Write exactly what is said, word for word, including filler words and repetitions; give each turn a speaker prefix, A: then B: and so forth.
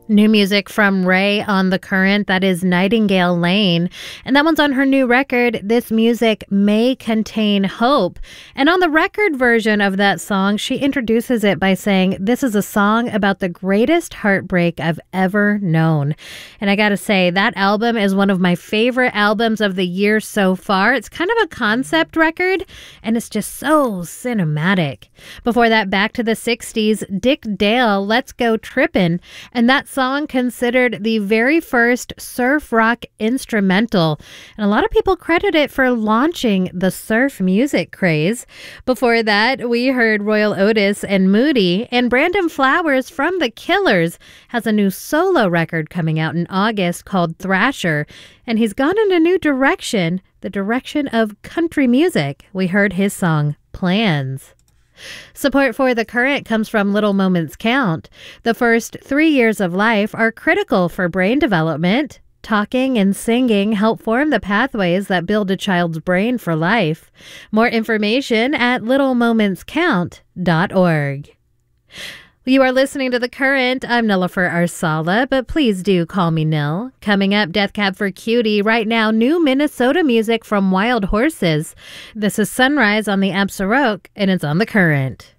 A: New music from Ray on The Current, that is Nightingale Lane. And that one's on her new record, This Music May Contain Hope. And on the record version of that song, she introduces it by saying, this is a song about the greatest heartbreak I've ever known. And I gotta say, that album is one of my favorite albums of the year so far. It's kind of a concept record, and it's just so cinematic. Before that, back to the sixties, Dick Dale, Let's Go Trippin'. And that song considered the very first surf rock instrumental, and a lot of people credit it for launching the surf music craze. Before that, we heard Royal Otis and Moody, and Brandon Flowers from The Killers has a new solo record coming out in August called Thrasher, and he's gone in a new direction, the direction of country music. We heard his song Plans. Support for The Current comes from Little Moments Count. The first three years of life are critical for brain development. Talking and singing help form the pathways that build a child's brain for life. More information at little moments count dot org. You are listening to The Current. I'm Nilofer Arsala, but please do call me Nil. Coming up, Death Cab for Cutie. Right now, new Minnesota music from Wild Horses. This is Sunrise on the Absaroque, and it's on The Current.